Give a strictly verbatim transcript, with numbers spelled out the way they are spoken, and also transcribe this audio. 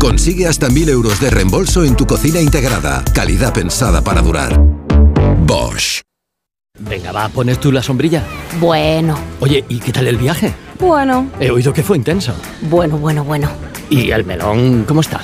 Consigue hasta mil euros de reembolso en tu cocina integrada. Calidad pensada para durar. Bosch. Venga, va, ¿pones tú la sombrilla? Bueno. Oye, ¿y qué tal el viaje? Bueno. He oído que fue intenso. Bueno, bueno, bueno. ¿Y el melón cómo está?